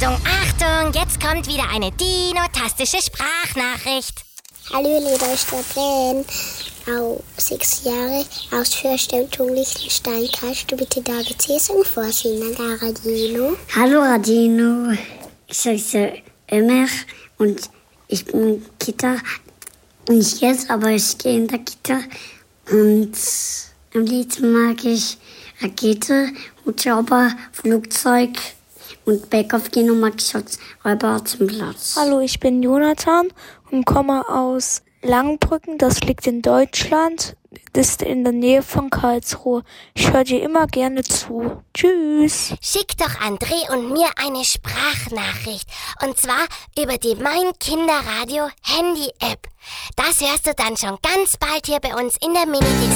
Achtung, Achtung, jetzt kommt wieder eine dinotastische Sprachnachricht. Hallo, lieber Stadtlen, auch 6 Jahre aus Fürstentum Liechtenstein. Kannst du bitte David Sesung vorsingen, Radino? Hallo Radino, ich heiße Ömer und ich bin Kita. Nicht jetzt, aber ich gehe in der Kita. Und am liebsten mag ich Rakete, Hubschrauber, Flugzeug und Backoff-Kino mag ich als Räuber zum Platz. Hallo, ich bin Jonathan und komme aus Langenbrücken. Das liegt in Deutschland. Das ist in der Nähe von Karlsruhe. Ich höre dir immer gerne zu. Tschüss. Schick doch André und mir eine Sprachnachricht. Und zwar über die Mein Kinderradio Handy-App. Das hörst du dann schon ganz bald hier bei uns in der Mini